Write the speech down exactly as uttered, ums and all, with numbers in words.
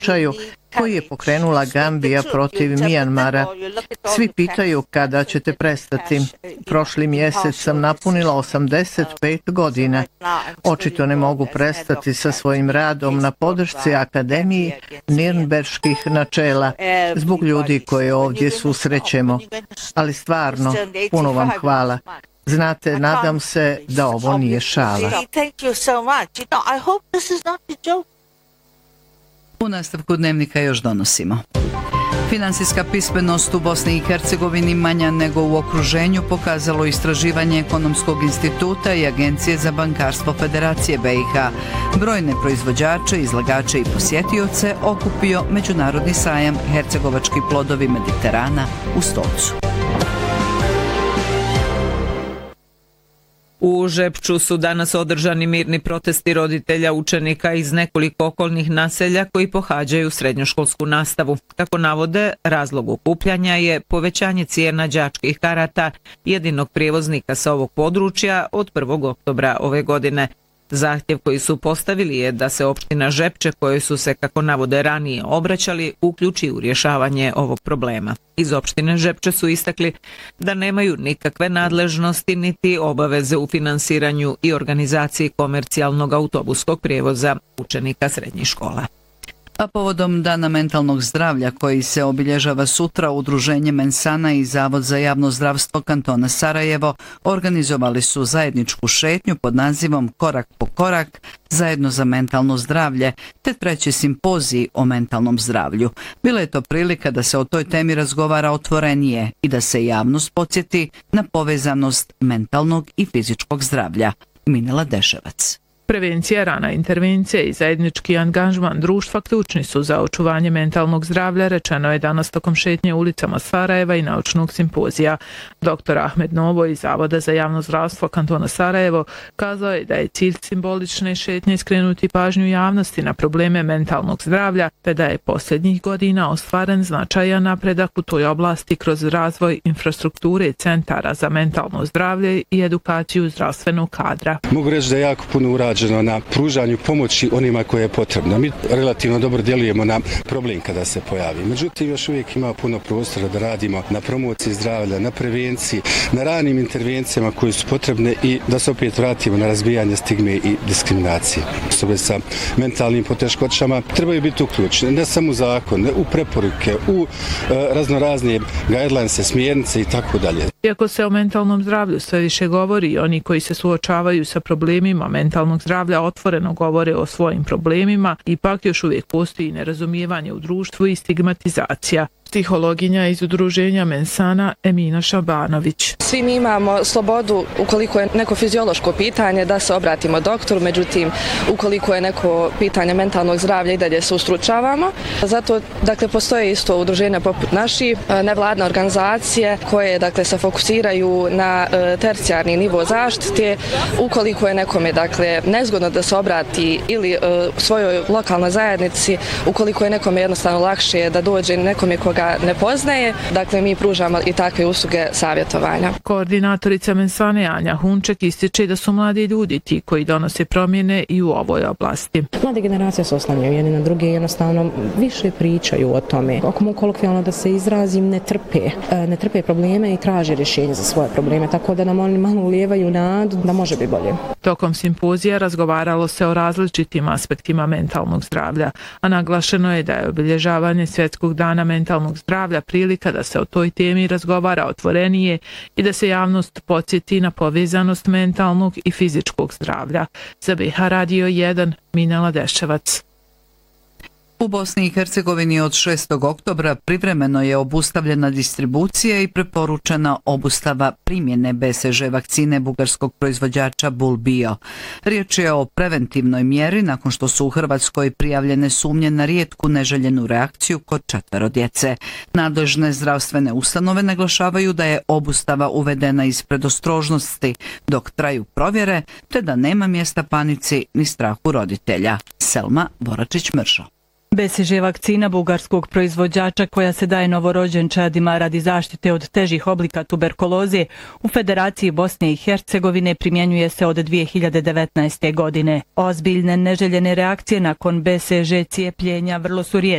slučaju koji je pokrenula Gambija protiv Mijanmara. Svi pitaju kada ćete prestati. Prošli mjesec sam napunila osamdeset pet godina. Očito ne mogu prestati sa svojim radom na podršci Akademiji Nirnberških načela zbog ljudi koje ovdje susrećemo. Ali stvarno, puno vam hvala. Znate, nadam se da ovo nije šala. U nastavku dnevnika još donosimo. Finansijska pismenost u Bosni i Hercegovini manja nego u okruženju pokazalo istraživanje Ekonomskog instituta i Agencije za bankarstvo Federacije B i H. Brojne proizvođače, izlagače i posjetioce okupio Međunarodni sajam Hercegovački plodovi Mediterana u Stolcu. U Žepču su danas održani mirni protesti roditelja učenika iz nekoliko okolnih naselja koji pohađaju srednjoškolsku nastavu. Kako navode, razlog okupljanja je povećanje cijena đačkih karata jedinog prijevoznika sa ovog područja od prvog oktobra ove godine. Zahtjev koji su postavili je da se opština Žepče, koje su se, kako navode, ranije obraćali, uključi u rješavanje ovog problema. Iz opštine Žepče su istakli da nemaju nikakve nadležnosti niti obaveze u finansiranju i organizaciji komercijalnog autobuskog prijevoza učenika srednjih škola. A povodom Dana mentalnog zdravlja koji se obilježava sutra, Udruženje Mensana i Zavod za javno zdravstvo kantona Sarajevo organizovali su zajedničku šetnju pod nazivom Korak po korak zajedno za mentalno zdravlje te treći simpozij o mentalnom zdravlju. Bila je to prilika da se o toj temi razgovara otvorenije i da se javnost podsjeti na povezanost mentalnog i fizičkog zdravlja. Minela Deševac. Prevencija, rana intervencija i zajednički angažman društva ključni su za očuvanje mentalnog zdravlja, rečeno je danas tokom šetnje ulicama Sarajeva i naučnog simpozija. Doktor Ahmed Novo iz Zavoda za javno zdravstvo kantona Sarajevo kazao je da je cilj simbolične šetnje skrenuti pažnju javnosti na probleme mentalnog zdravlja, te da je posljednjih godina ostvaren značajan napredak u toj oblasti kroz razvoj infrastrukture centara za mentalno zdravlje i edukaciju zdravstvenog kadra. Mogu reći da je jako puno urađeno na pružanju pomoći onima koje je potrebno. Mi relativno dobro djelujemo na problem kada se pojavi. Međutim, još uvijek ima puno prostora da radimo na promociji zdravlja, na prevenciji, na ranim intervencijama koje su potrebne i da se opet vratimo na razbijanje stigme i diskriminacije. Osobe sa mentalnim poteškoćama trebaju biti uključene ne samo u zakon, u preporuke, u e, raznorazne guidelines, smjernice i tako dalje. Iako se o mentalnom zdravlju sve više govori, oni koji se suočavaju sa problemima mentalnog zdravlja otvoreno govore o svojim problemima, ipak još uvijek postoji nerazumijevanje u društvu i stigmatizacija. Psihologinja iz Udruženja Mensana Emina Šabanović. Svi mi imamo slobodu ukoliko je neko fiziološko pitanje da se obratimo doktoru, međutim ukoliko je neko pitanje mentalnog zdravlja i dalje se ustručavamo. Zato dakle postoje isto udruženja poput naši, nevladne organizacije koje dakle se fokusiraju na tercijarni nivo zaštite. Ukoliko je nekome dakle nezgodno da se obrati ili u svojoj lokalnoj zajednici, ukoliko je nekome jednostavno lakše da dođe nekome koga ne poznaje, dakle mi pružamo i takve usluge savjetovanja. Koordinatorica Mensane Anja Hunček ističe da su mladi ljudi ti koji donose promjene i u ovoj oblasti. Mlade generacije se oslanjaju jedni na druge, jednostavno više pričaju o tome. Ako mogu kolokvijalno da se izrazim, ne trpe, ne trpe probleme i traže rješenje za svoje probleme, tako da nam oni malo ulijevaju nadu da može biti bolje. Tokom simpozija razgovaralo se o različitim aspektima mentalnog zdravlja, a naglašeno je da je obilježavanje Svjetskog dana mentalnog zdravlja prilika da se o toj temi razgovara otvorenije i da se javnost podsjeti na povezanost mentalnog i fizičkog zdravlja. Za B H Radio jedan, Minela Deševac. U Bosni i Hercegovini od šestog oktobra privremeno je obustavljena distribucija i preporučena obustava primjene B C G vakcine bugarskog proizvođača Bulbio. Riječ je o preventivnoj mjeri nakon što su u Hrvatskoj prijavljene sumnje na rijetku neželjenu reakciju kod četvero djece. Nadležne zdravstvene ustanove naglašavaju da je obustava uvedena iz predostrožnosti dok traju provjere, te da nema mjesta panici ni strahu roditelja. Selma Boračić-Mršo. B C G vakcina bugarskog proizvođača koja se daje novorođenčadima radi zaštite od težih oblika tuberkuloze u Federaciji Bosne i Hercegovine primjenjuje se od dvije hiljade devetnaeste. godine. Ozbiljne neželjene reakcije nakon B C G cijepljenja vrlo su rijetke.